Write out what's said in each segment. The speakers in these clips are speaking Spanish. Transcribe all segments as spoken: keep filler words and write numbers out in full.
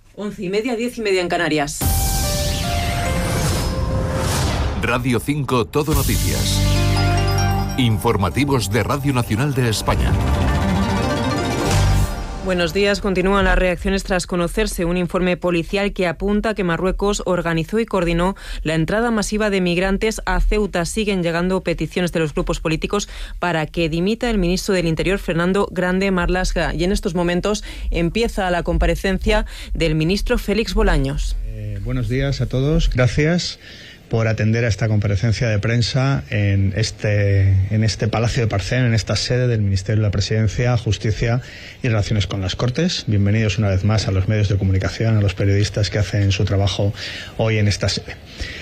Once y media, diez y media en Canarias. Radio cinco Todo Noticias. Informativos de Radio Nacional de España. Buenos días. Continúan las reacciones tras conocerse un informe policial que apunta que Marruecos organizó y coordinó la entrada masiva de migrantes a Ceuta. Siguen llegando peticiones de los grupos políticos para que dimita el ministro del Interior, Fernando Grande Marlaska. Y en estos momentos empieza la comparecencia del ministro Félix Bolaños. Eh, buenos días a todos. Gracias por atender a esta comparecencia de prensa en este, en este Palacio de Parcén, en esta sede del Ministerio de la Presidencia, Justicia y Relaciones con las Cortes. Bienvenidos una vez más a los medios de comunicación, a los periodistas que hacen su trabajo hoy en esta sede.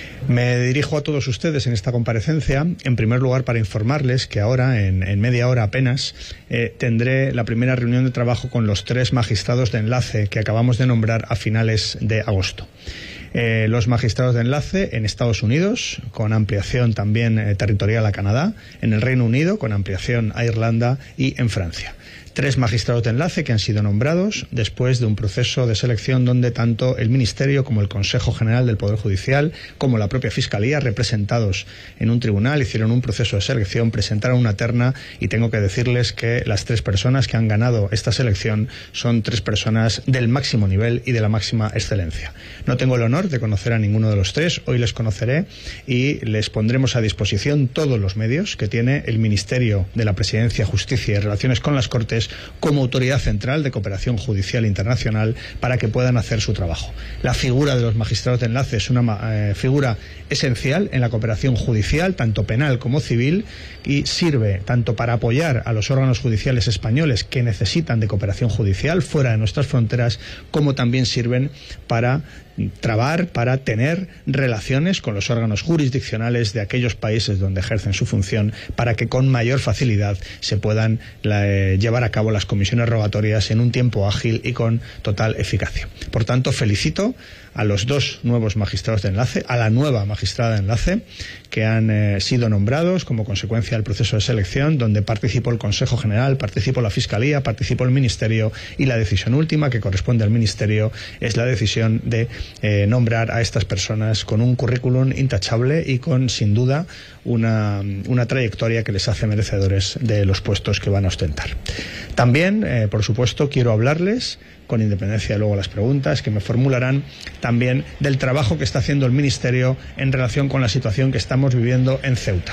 Me dirijo a todos ustedes en esta comparecencia, en primer lugar para informarles que ahora, en, en media hora apenas, eh, tendré la primera reunión de trabajo con los tres magistrados de enlace que acabamos de nombrar a finales de agosto. Eh, los magistrados de enlace en Estados Unidos, con ampliación también eh, territorial a Canadá, en el Reino Unido, con ampliación a Irlanda, y en Francia. Tres magistrados de enlace que han sido nombrados después de un proceso de selección donde tanto el Ministerio como el Consejo General del Poder Judicial, como la propia Fiscalía, representados en un tribunal, hicieron un proceso de selección, presentaron una terna, y tengo que decirles que las tres personas que han ganado esta selección son tres personas del máximo nivel y de la máxima excelencia. No tengo el honor de conocer a ninguno de los tres, hoy les conoceré y les pondremos a disposición todos los medios que tiene el Ministerio de la Presidencia, Justicia y Relaciones con las Cortes como autoridad central de cooperación judicial internacional para que puedan hacer su trabajo. La figura de los magistrados de enlace es una eh, figura esencial en la cooperación judicial, tanto penal como civil, y sirve tanto para apoyar a los órganos judiciales españoles que necesitan de cooperación judicial fuera de nuestras fronteras, como también sirven para trabar, para tener relaciones con los órganos jurisdiccionales de aquellos países donde ejercen su función, para que con mayor facilidad se puedan la, eh, llevar a cabo las comisiones rogatorias en un tiempo ágil y con total eficacia. Por tanto, felicito a los dos nuevos magistrados de enlace, a la nueva magistrada de enlace, que han eh, sido nombrados como consecuencia del proceso de selección, donde participó el Consejo General, participó la Fiscalía, participó el Ministerio, y la decisión última que corresponde al Ministerio es la decisión de eh, nombrar a estas personas con un currículum intachable y con, sin duda, una, una trayectoria que les hace merecedores de los puestos que van a ostentar. También, eh, por supuesto, quiero hablarles, con independencia de luego las preguntas que me formularán, también del trabajo que está haciendo el Ministerio en relación con la situación que estamos viviendo en Ceuta.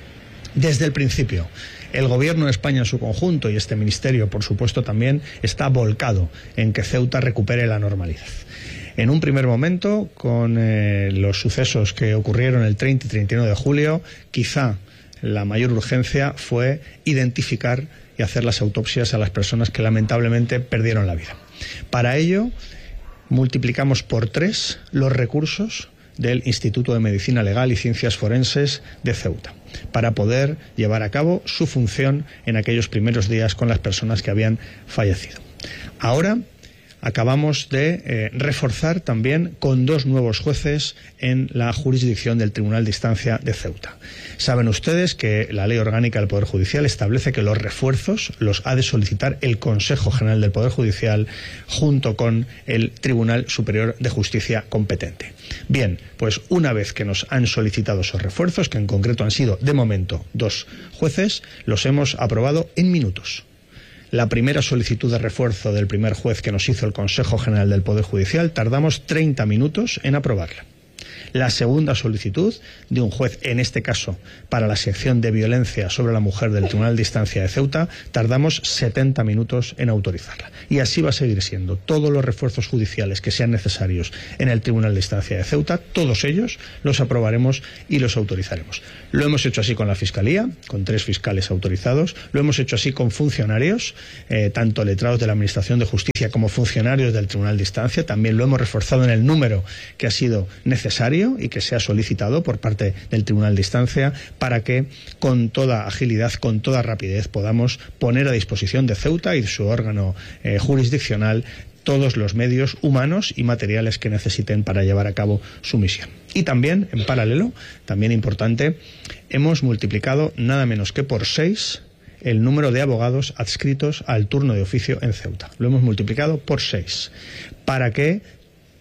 Desde el principio, el Gobierno de España en su conjunto, y este Ministerio, por supuesto, también está volcado en que Ceuta recupere la normalidad. En un primer momento, con eh, los sucesos que ocurrieron el treinta y treinta y uno de julio, quizá la mayor urgencia fue identificar y hacer las autopsias a las personas que lamentablemente perdieron la vida. Para ello, multiplicamos por tres los recursos del Instituto de Medicina Legal y Ciencias Forenses de Ceuta, para poder llevar a cabo su función en aquellos primeros días con las personas que habían fallecido. Ahora acabamos de eh, reforzar también con dos nuevos jueces en la jurisdicción del Tribunal de Instancia de Ceuta. Saben ustedes que la Ley Orgánica del Poder Judicial establece que los refuerzos los ha de solicitar el Consejo General del Poder Judicial junto con el Tribunal Superior de Justicia competente. Bien, pues una vez que nos han solicitado esos refuerzos, que en concreto han sido de momento dos jueces, los hemos aprobado en minutos. La primera solicitud de refuerzo del primer juez que nos hizo el Consejo General del Poder Judicial tardamos treinta minutos en aprobarla. La segunda solicitud de un juez, en este caso para la sección de violencia sobre la mujer del Tribunal de Instancia de Ceuta, tardamos setenta minutos en autorizarla. Y así va a seguir siendo. Todos los refuerzos judiciales que sean necesarios en el Tribunal de Instancia de Ceuta, todos ellos los aprobaremos y los autorizaremos. Lo hemos hecho así con la Fiscalía, con tres fiscales autorizados. Lo hemos hecho así con funcionarios, eh, tanto letrados de la Administración de Justicia como funcionarios del Tribunal de Instancia. También lo hemos reforzado en el número que ha sido necesario y que se ha solicitado por parte del Tribunal de Instancia para que con toda agilidad, con toda rapidez podamos poner a disposición de Ceuta y de su órgano eh, jurisdiccional todos los medios humanos y materiales que necesiten para llevar a cabo su misión. Y también, en paralelo, también importante, hemos multiplicado nada menos que por seis el número de abogados adscritos al turno de oficio en Ceuta. Lo hemos multiplicado por seis, para que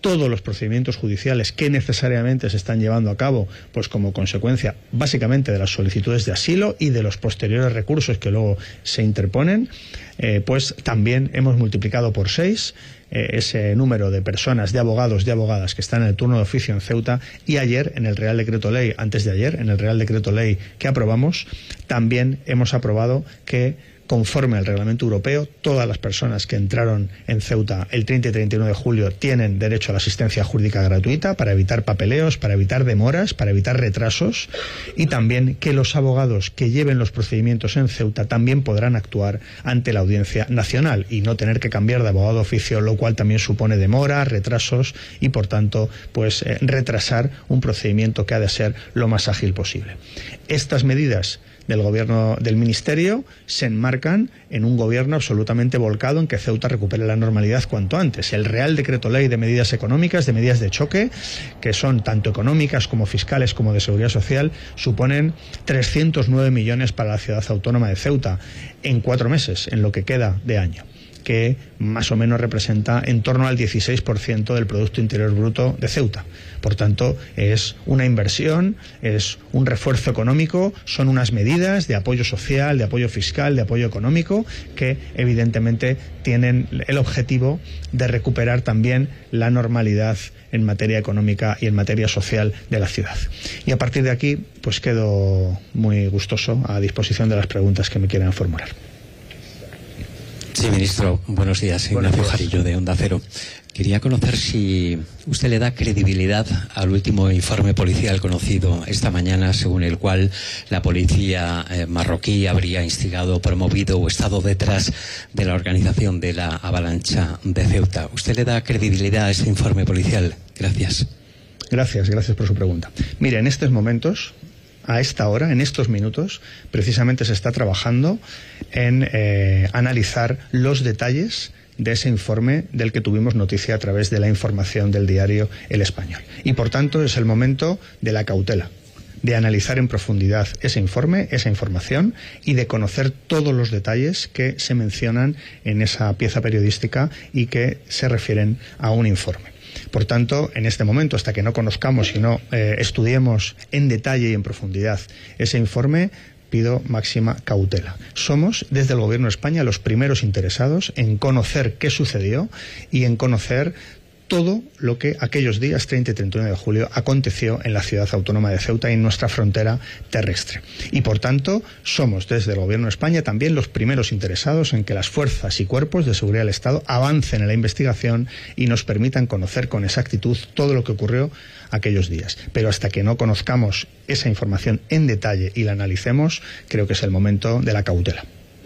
todos los procedimientos judiciales que necesariamente se están llevando a cabo, pues como consecuencia básicamente de las solicitudes de asilo y de los posteriores recursos que luego se interponen, eh, pues también hemos multiplicado por seis eh, ese número de personas, de abogados, de abogadas que están en el turno de oficio en Ceuta, y ayer en el Real Decreto Ley, antes de ayer, en el Real Decreto Ley que aprobamos, también hemos aprobado que, conforme al reglamento europeo, todas las personas que entraron en Ceuta el treinta y treinta y uno de julio tienen derecho a la asistencia jurídica gratuita para evitar papeleos, para evitar demoras, para evitar retrasos, y también que los abogados que lleven los procedimientos en Ceuta también podrán actuar ante la Audiencia Nacional y no tener que cambiar de abogado de oficio, lo cual también supone demoras, retrasos y, por tanto, pues eh, retrasar un procedimiento que ha de ser lo más ágil posible. Estas medidas del gobierno del Ministerio se enmarcan en un gobierno absolutamente volcado en que Ceuta recupere la normalidad cuanto antes. El Real Decreto Ley de medidas económicas, de medidas de choque, que son tanto económicas como fiscales como de seguridad social, suponen trescientos nueve millones para la ciudad autónoma de Ceuta en cuatro meses, en lo que queda de año, que más o menos representa en torno al dieciséis por ciento del Producto Interior Bruto de Ceuta. Por tanto, es una inversión, es un refuerzo económico, son unas medidas de apoyo social, de apoyo fiscal, de apoyo económico, que evidentemente tienen el objetivo de recuperar también la normalidad en materia económica y en materia social de la ciudad. Y a partir de aquí, pues quedo muy gustoso a disposición de las preguntas que me quieran formular. Sí, ministro, buenos días. Ignacio Jarillo, de Onda Cero. Quería conocer si usted le da credibilidad al último informe policial conocido esta mañana, según el cual la policía eh, marroquí habría instigado, promovido o estado detrás de la organización de la avalancha de Ceuta. ¿Usted le da credibilidad a este informe policial? Gracias. Gracias, gracias por su pregunta. Mire, en estos momentos, a esta hora, en estos minutos, precisamente se está trabajando en eh, analizar los detalles de ese informe del que tuvimos noticia a través de la información del diario El Español. Y por tanto es el momento de la cautela, de analizar en profundidad ese informe, esa información, y de conocer todos los detalles que se mencionan en esa pieza periodística y que se refieren a un informe. Por tanto, en este momento, hasta que no conozcamos y no eh, estudiemos en detalle y en profundidad ese informe, pido máxima cautela. Somos, desde el Gobierno de España, los primeros interesados en conocer qué sucedió y en conocer todo lo que aquellos días treinta y treinta y uno de julio aconteció en la ciudad autónoma de Ceuta y en nuestra frontera terrestre. Y por tanto, somos desde el Gobierno de España también los primeros interesados en que las fuerzas y cuerpos de seguridad del Estado avancen en la investigación y nos permitan conocer con exactitud todo lo que ocurrió aquellos días. Pero hasta que no conozcamos esa información en detalle y la analicemos, creo que es el momento de la cautela.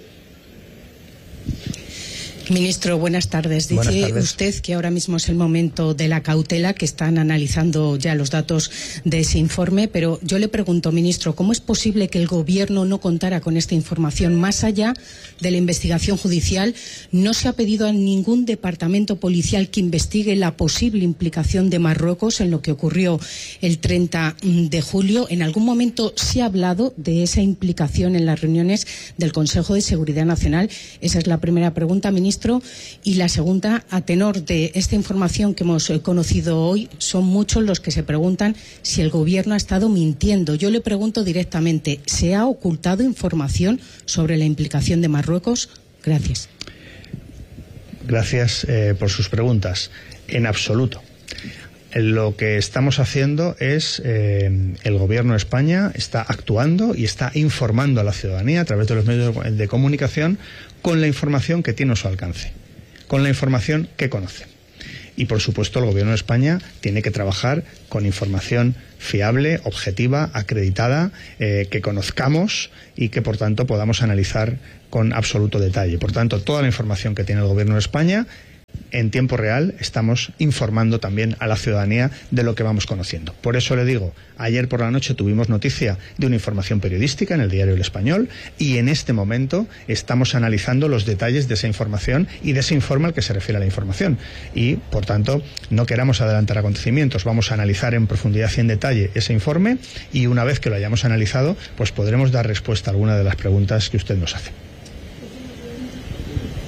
Ministro, buenas tardes. Dice buenas tardes. usted que ahora mismo es el momento de la cautela, que están analizando ya los datos de ese informe, pero yo le pregunto, ministro, ¿cómo es posible que el Gobierno no contara con esta información? Más allá de la investigación judicial, ¿no se ha pedido a ningún departamento policial que investigue la posible implicación de Marruecos en lo que ocurrió el treinta de julio? ¿En algún momento se ha hablado de esa implicación en las reuniones del Consejo de Seguridad Nacional? Esa es la primera pregunta, ministro. Y la segunda, a tenor de esta información que hemos conocido hoy, son muchos los que se preguntan si el Gobierno ha estado mintiendo. Yo le pregunto directamente, ¿se ha ocultado información sobre la implicación de Marruecos? Gracias. Gracias eh, por sus preguntas. En absoluto. Lo que estamos haciendo es, eh, el Gobierno de España está actuando y está informando a la ciudadanía a través de los medios de comunicación con la información que tiene a su alcance, con la información que conoce. Y, por supuesto, el Gobierno de España tiene que trabajar con información fiable, objetiva, acreditada, eh, que conozcamos y que, por tanto, podamos analizar con absoluto detalle. Por tanto, toda la información que tiene el Gobierno de España, en tiempo real estamos informando también a la ciudadanía de lo que vamos conociendo. Por eso le digo, ayer por la noche tuvimos noticia de una información periodística en el diario El Español y en este momento estamos analizando los detalles de esa información y de ese informe al que se refiere a la información. Y, por tanto, no queramos adelantar acontecimientos. Vamos a analizar en profundidad y en detalle ese informe y una vez que lo hayamos analizado, pues podremos dar respuesta a alguna de las preguntas que usted nos hace.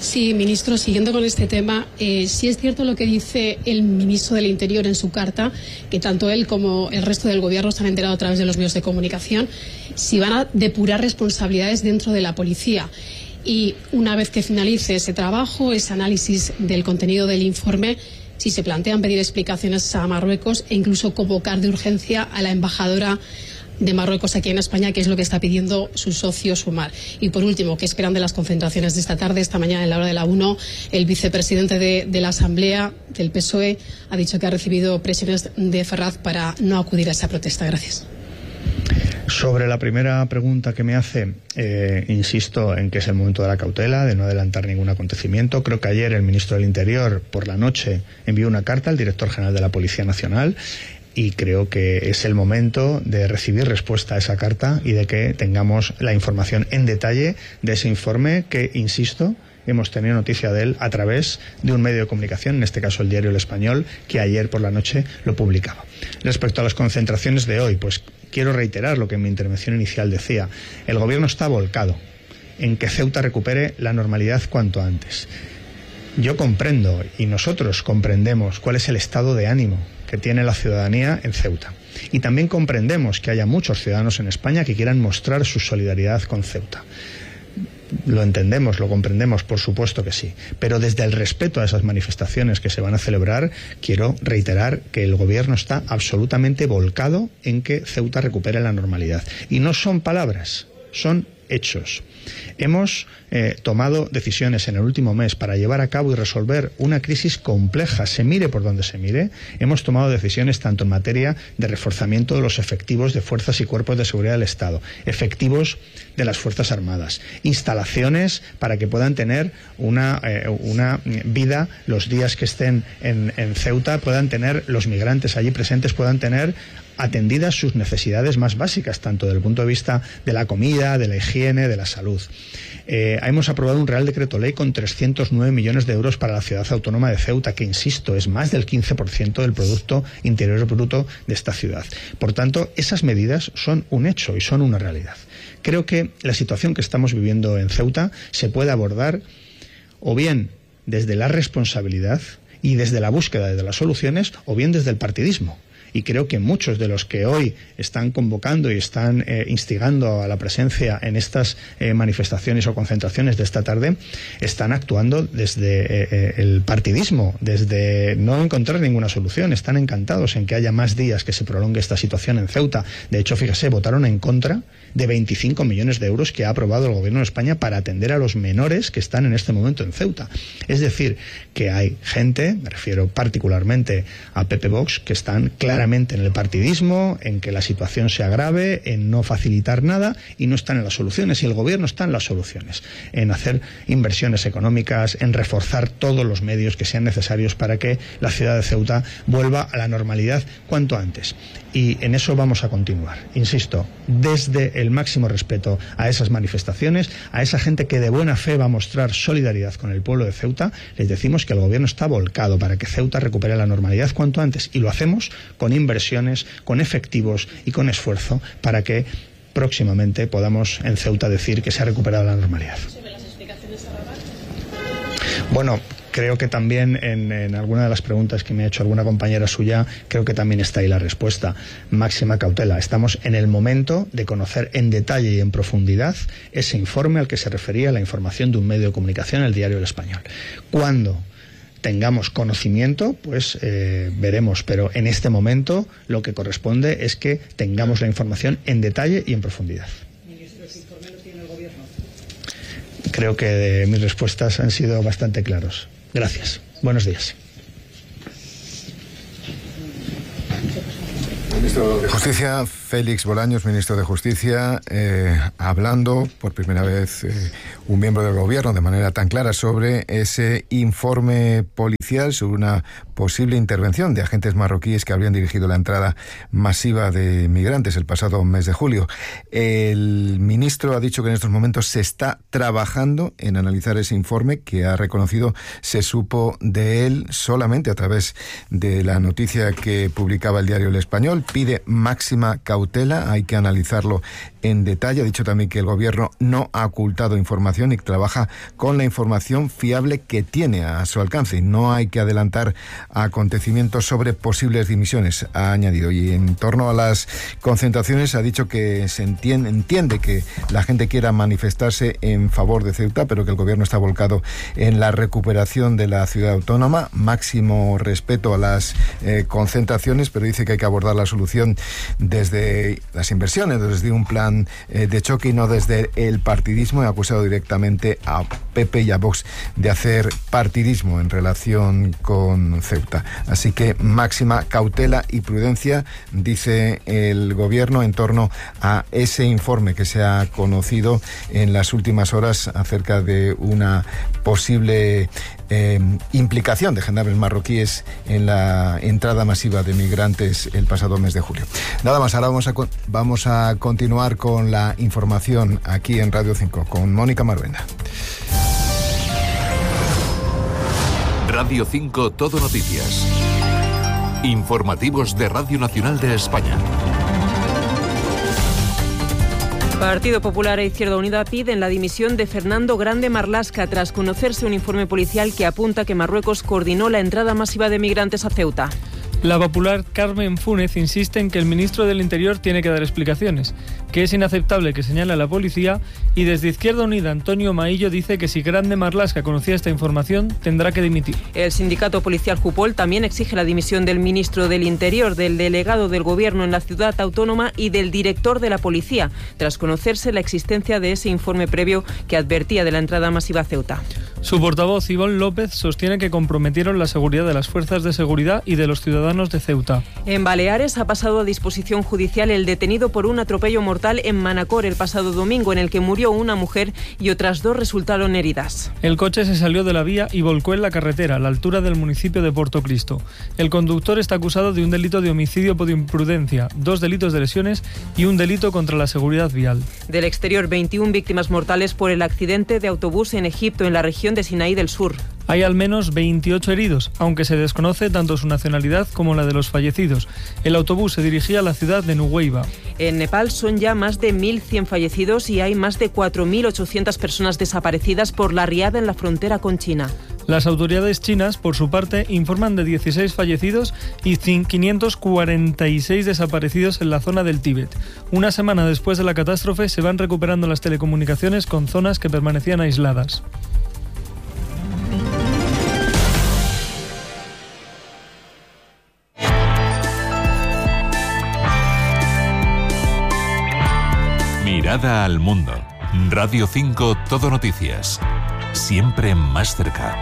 Sí, ministro, siguiendo con este tema, eh, sí es cierto lo que dice el ministro del Interior en su carta, que tanto él como el resto del gobierno se han enterado a través de los medios de comunicación, si van a depurar responsabilidades dentro de la policía. Y una vez que finalice ese trabajo, ese análisis del contenido del informe, si se plantean pedir explicaciones a Marruecos e incluso convocar de urgencia a la embajadora de Marruecos aquí en España, que es lo que está pidiendo su socio Sumar. Y por último, ¿qué esperan de las concentraciones de esta tarde? Esta mañana, en la hora de la una, el vicepresidente de, de la Asamblea del P S O E ha dicho que ha recibido presiones de Ferraz para no acudir a esa protesta. Gracias. Sobre la primera pregunta que me hace, eh, insisto en que es el momento de la cautela, de no adelantar ningún acontecimiento. Creo que ayer el ministro del Interior, por la noche, envió una carta al director general de la Policía Nacional, y creo que es el momento de recibir respuesta a esa carta y de que tengamos la información en detalle de ese informe que, insisto, hemos tenido noticia de él a través de un medio de comunicación, en este caso el diario El Español, que ayer por la noche lo publicaba. Respecto a las concentraciones de hoy, pues quiero reiterar lo que en mi intervención inicial decía. El Gobierno está volcado en que Ceuta recupere la normalidad cuanto antes. Yo comprendo, y nosotros comprendemos, cuál es el estado de ánimo que tiene la ciudadanía en Ceuta. Y también comprendemos que haya muchos ciudadanos en España que quieran mostrar su solidaridad con Ceuta. Lo entendemos, lo comprendemos, por supuesto que sí. Pero desde el respeto a esas manifestaciones que se van a celebrar, quiero reiterar que el Gobierno está absolutamente volcado en que Ceuta recupere la normalidad. Y no son palabras, son hechos. Hemos eh, tomado decisiones en el último mes para llevar a cabo y resolver una crisis compleja, se mire por donde se mire. Hemos tomado decisiones tanto en materia de reforzamiento de los efectivos de fuerzas y cuerpos de seguridad del Estado, efectivos de las Fuerzas Armadas, instalaciones para que puedan tener una, eh, una vida los días que estén en, en Ceuta, puedan tener los migrantes allí presentes, puedan tener atendidas sus necesidades más básicas, tanto desde el punto de vista de la comida, de la higiene, de la salud. Eh, hemos aprobado un Real Decreto Ley con trescientos nueve millones de euros para la ciudad autónoma de Ceuta, que, insisto, es más del quince por ciento del Producto Interior Bruto de esta ciudad. Por tanto, esas medidas son un hecho y son una realidad. Creo que la situación que estamos viviendo en Ceuta se puede abordar o bien desde la responsabilidad y desde la búsqueda de las soluciones, o bien desde el partidismo. Y creo que muchos de los que hoy están convocando y están eh, instigando a la presencia en estas eh, manifestaciones o concentraciones de esta tarde están actuando desde eh, el partidismo, desde no encontrar ninguna solución. Están encantados en que haya más días que se prolongue esta situación en Ceuta. De hecho, fíjese, votaron en contra de veinticinco millones de euros que ha aprobado el Gobierno de España para atender a los menores que están en este momento en Ceuta. Es decir, que hay gente, me refiero particularmente a P P Vox, que están claramente en el partidismo, en que la situación se agrave, en no facilitar nada, y no están en las soluciones. Y el Gobierno está en las soluciones, en hacer inversiones económicas, en reforzar todos los medios que sean necesarios para que la ciudad de Ceuta vuelva a la normalidad cuanto antes. Y en eso vamos a continuar, insisto, desde el máximo respeto a esas manifestaciones, a esa gente que de buena fe va a mostrar solidaridad con el pueblo de Ceuta. Les decimos que el Gobierno está volcado para que Ceuta recupere la normalidad cuanto antes, y lo hacemos con inversiones, con efectivos y con esfuerzo para que próximamente podamos en Ceuta decir que se ha recuperado la normalidad. Bueno, creo que también en, en alguna de las preguntas que me ha hecho alguna compañera suya, creo que también está ahí la respuesta. Máxima cautela. Estamos en el momento de conocer en detalle y en profundidad ese informe al que se refería la información de un medio de comunicación, el diario El Español. Cuando tengamos conocimiento, pues eh, veremos, pero en este momento lo que corresponde es que tengamos la información en detalle y en profundidad. Ministro, ¿ese informe lo tiene el Gobierno? Creo que mis respuestas han sido bastante claros. Gracias. Buenos días. Ministro de Justicia, Félix Bolaños, ministro de Justicia, eh, hablando por primera vez eh, un miembro del Gobierno de manera tan clara sobre ese informe policial, sobre una posible intervención de agentes marroquíes que habrían dirigido la entrada masiva de migrantes el pasado mes de julio. El ministro ha dicho que en estos momentos se está trabajando en analizar ese informe que ha reconocido se supo de él solamente a través de la noticia que publicaba el diario El Español. Pide máxima cautela, hay que analizarlo en detalle. Ha dicho también que el gobierno no ha ocultado información y que trabaja con la información fiable que tiene a su alcance. No hay que adelantar acontecimientos sobre posibles dimisiones, ha añadido. Y en torno a las concentraciones ha dicho que se entiende, entiende que la gente quiera manifestarse en favor de Ceuta, pero que el gobierno está volcado en la recuperación de la ciudad autónoma. Máximo respeto a las eh, concentraciones, pero dice que hay que abordar la solución desde las inversiones, desde un plan eh, de choque y no desde el partidismo. He acusado directamente a P P y a Vox de hacer partidismo en relación con Ceuta. Así que máxima cautela y prudencia, dice el gobierno, en torno a ese informe que se ha conocido en las últimas horas acerca de una posible eh, implicación de gendarmes marroquíes en la entrada masiva de migrantes el pasado mes de julio. Nada más, ahora vamos a, vamos a continuar con la información aquí en Radio cinco con Mónica Maruenda. Radio cinco Todo Noticias. Informativos de Radio Nacional de España. Partido Popular e Izquierda Unida piden la dimisión de Fernando Grande Marlaska tras conocerse un informe policial que apunta que Marruecos coordinó la entrada masiva de migrantes a Ceuta. La popular Carmen Fúnez insiste en que el ministro del Interior tiene que dar explicaciones, que es inaceptable que señale a la policía, y desde Izquierda Unida Antonio Maillo dice que si Grande Marlaska conocía esta información tendrá que dimitir. El sindicato policial Jupol también exige la dimisión del ministro del Interior, del delegado del Gobierno en la ciudad autónoma y del director de la policía, tras conocerse la existencia de ese informe previo que advertía de la entrada masiva a Ceuta. Su portavoz, Ivonne López, sostiene que comprometieron la seguridad de las fuerzas de seguridad y de los ciudadanos de Ceuta. En Baleares ha pasado a disposición judicial el detenido por un atropello mortal en Manacor el pasado domingo, en el que murió una mujer y otras dos resultaron heridas. El coche se salió de la vía y volcó en la carretera, a la altura del municipio de Portocristo. El conductor está acusado de un delito de homicidio por imprudencia, dos delitos de lesiones y un delito contra la seguridad vial. Del exterior, veintiuna víctimas mortales por el accidente de autobús en Egipto, en la región de Sinaí del Sur. Hay al menos veintiocho heridos, aunque se desconoce tanto su nacionalidad como la de los fallecidos. El autobús se dirigía a la ciudad de Nuweiba. En Nepal son ya más de mil cien fallecidos y hay más de cuatro mil ochocientas personas desaparecidas por la riada en la frontera con China. Las autoridades chinas, por su parte, informan de dieciséis fallecidos y quinientos cuarenta y seis desaparecidos en la zona del Tíbet. Una semana después de la catástrofe se van recuperando las telecomunicaciones con zonas que permanecían aisladas. Mirada al mundo. Radio cinco Todo Noticias. Siempre más cerca.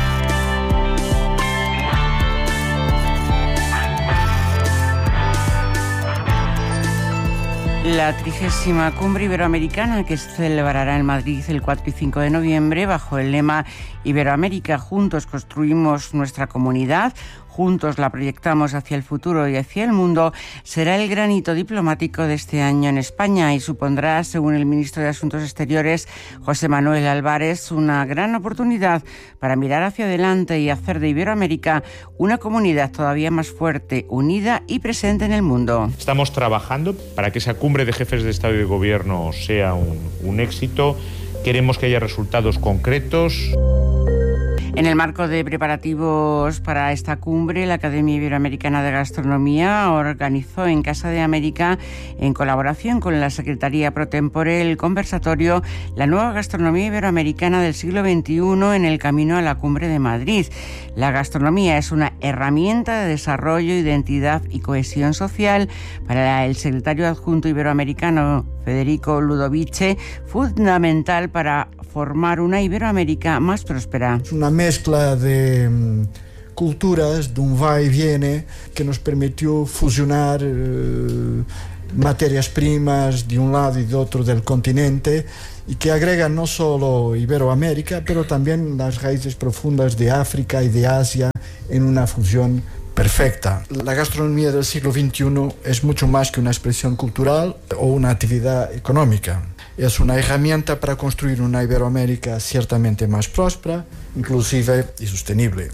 La trigésima cumbre iberoamericana, que se celebrará en Madrid el cuatro y cinco de noviembre bajo el lema Iberoamérica, juntos construimos nuestra comunidad, juntos la proyectamos hacia el futuro y hacia el mundo, será el gran hito diplomático de este año en España y supondrá, según el ministro de Asuntos Exteriores, José Manuel Álvarez, una gran oportunidad para mirar hacia adelante y hacer de Iberoamérica una comunidad todavía más fuerte, unida y presente en el mundo. Estamos trabajando para que esa cumbre de jefes de Estado y de Gobierno sea un, un éxito. Queremos que haya resultados concretos. En el marco de preparativos para esta cumbre, la Academia Iberoamericana de Gastronomía organizó en Casa de América, en colaboración con la Secretaría Pro Tempore, el conversatorio La nueva gastronomía iberoamericana del siglo veintiuno en el camino a la Cumbre de Madrid. La gastronomía es una herramienta de desarrollo, identidad y cohesión social. Para el secretario adjunto iberoamericano Federico Ludovice, fundamental para formar una Iberoamérica más próspera. Es una mezcla de um, culturas, de un va y viene, que nos permitió fusionar uh, materias primas de un lado y de otro del continente y que agregan no solo Iberoamérica, pero también las raíces profundas de África y de Asia en una función perfecta. La gastronomía del siglo veintiuno es mucho más que una expresión cultural o una actividad económica. Es una herramienta para construir una Iberoamérica ciertamente más próspera, inclusive y sostenible.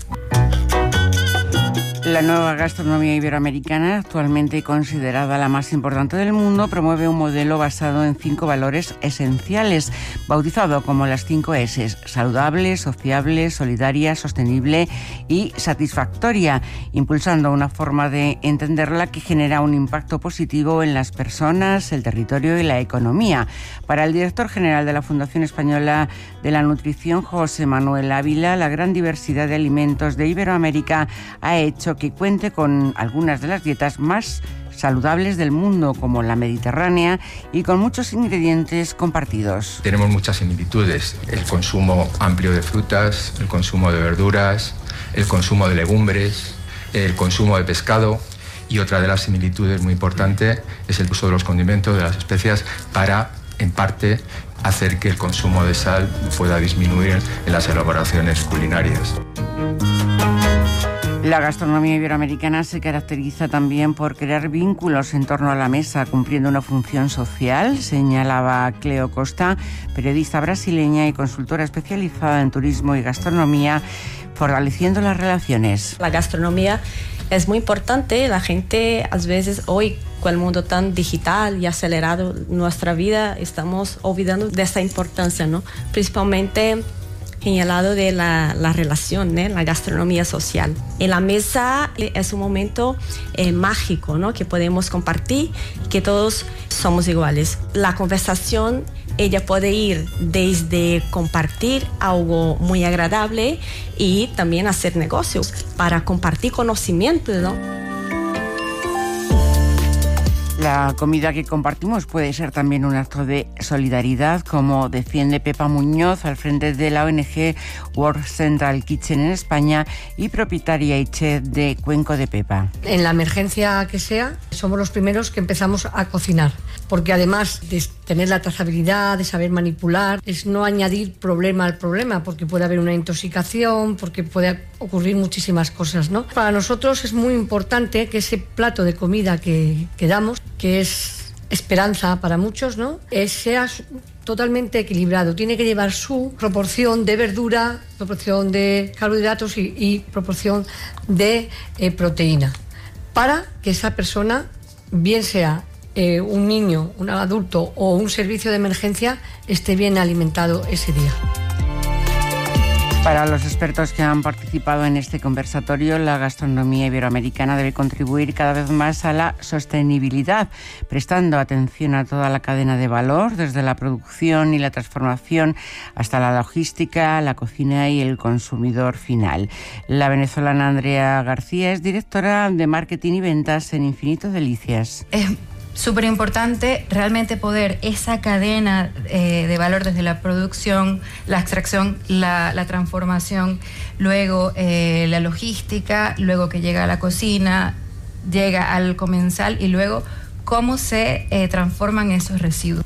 La nueva gastronomía iberoamericana, actualmente considerada la más importante del mundo, promueve un modelo basado en cinco valores esenciales, bautizado como las cinco S: saludable, sociable, solidaria, sostenible y satisfactoria, impulsando una forma de entenderla que genera un impacto positivo en las personas, el territorio y la economía. Para el director general de la Fundación Española de la Nutrición, José Manuel Ávila, la gran diversidad de alimentos de Iberoamérica ha hecho que cuente con algunas de las dietas más saludables del mundo, como la mediterránea, y con muchos ingredientes compartidos. Tenemos muchas similitudes: el consumo amplio de frutas, el consumo de verduras, el consumo de legumbres, el consumo de pescado, y otra de las similitudes muy importante es el uso de los condimentos, de las especias, para, en parte, hacer que el consumo de sal pueda disminuir en las elaboraciones culinarias. La gastronomía iberoamericana se caracteriza también por crear vínculos en torno a la mesa, cumpliendo una función social, señalaba Cleo Costa, periodista brasileña y consultora especializada en turismo y gastronomía, fortaleciendo las relaciones. La gastronomía es muy importante. La gente, a veces, hoy, con el mundo tan digital y acelerado en nuestra vida, estamos olvidando de esta importancia, ¿no? Principalmente en el lado de la, la relación, ¿eh? La gastronomía social. En la mesa es un momento eh, mágico, ¿no? Que podemos compartir, que todos somos iguales. La conversación, ella puede ir desde compartir algo muy agradable y también hacer negocios para compartir conocimiento, ¿no? La comida que compartimos puede ser también un acto de solidaridad, como defiende Pepa Muñoz, al frente de la O N G World Central Kitchen en España y propietaria y chef de Cuenco de Pepa. En la emergencia que sea, somos los primeros que empezamos a cocinar, porque además de tener la trazabilidad, de saber manipular, es no añadir problema al problema, porque puede haber una intoxicación, porque puede ocurrir muchísimas cosas, ¿no? Para nosotros es muy importante que ese plato de comida que, que damos, que es esperanza para muchos, ¿no? Es, sea totalmente equilibrado. Tiene que llevar su proporción de verdura, proporción de carbohidratos y, y proporción de eh, proteína, para que esa persona, bien sea eh, un niño, un adulto o un servicio de emergencia, esté bien alimentado ese día. Para los expertos que han participado en este conversatorio, la gastronomía iberoamericana debe contribuir cada vez más a la sostenibilidad, prestando atención a toda la cadena de valor, desde la producción y la transformación hasta la logística, la cocina y el consumidor final. La venezolana Andrea García es directora de marketing y ventas en Infinito Delicias. Es súper importante realmente poder esa cadena eh, de valor desde la producción, la extracción, la, la transformación, luego eh, la logística, luego que llega a la cocina, llega al comensal y luego cómo se eh, transforman esos residuos.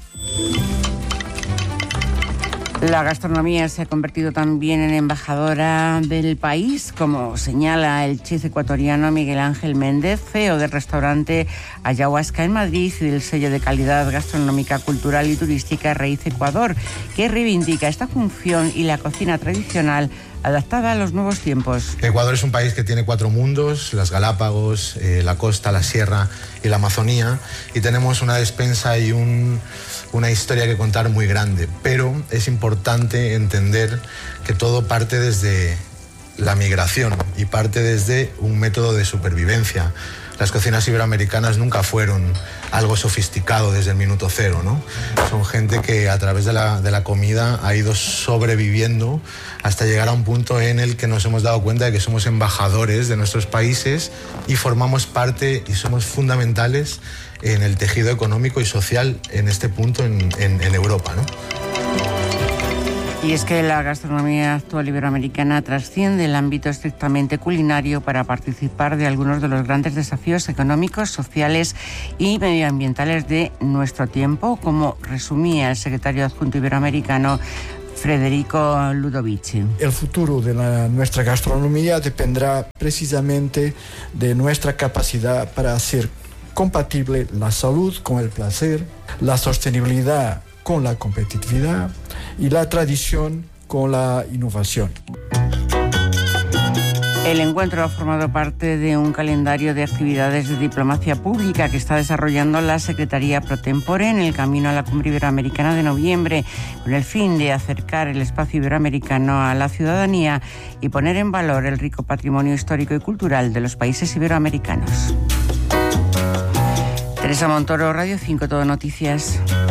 La gastronomía se ha convertido también en embajadora del país, como señala el chef ecuatoriano Miguel Ángel Méndez, C E O del restaurante Ayahuasca en Madrid y del sello de calidad gastronómica, cultural y turística Raíz Ecuador, que reivindica esta función y la cocina tradicional adaptada a los nuevos tiempos. Ecuador es un país que tiene cuatro mundos: las Galápagos, eh, la costa, la sierra y la Amazonía, y tenemos una despensa y un, una historia que contar muy grande, pero es importante entender que todo parte desde la migración y parte desde un método de supervivencia. Las cocinas iberoamericanas nunca fueron algo sofisticado desde el minuto cero, ¿no? Son gente que a través de la, de la comida ha ido sobreviviendo hasta llegar a un punto en el que nos hemos dado cuenta de que somos embajadores de nuestros países y formamos parte y somos fundamentales en el tejido económico y social en este punto en, en, en Europa, ¿no? Y es que la gastronomía actual iberoamericana trasciende el ámbito estrictamente culinario para participar de algunos de los grandes desafíos económicos, sociales y medioambientales de nuestro tiempo, como resumía el secretario adjunto iberoamericano Federico Ludovici. El futuro de la, nuestra gastronomía dependerá precisamente de nuestra capacidad para hacer compatible la salud con el placer, la sostenibilidad con la competitividad y la tradición con la innovación. El encuentro ha formado parte de un calendario de actividades de diplomacia pública que está desarrollando la Secretaría Pro Tempore en el camino a la Cumbre Iberoamericana de noviembre, con el fin de acercar el espacio iberoamericano a la ciudadanía y poner en valor el rico patrimonio histórico y cultural de los países iberoamericanos. Teresa Montoro, Radio cinco, Todo Noticias.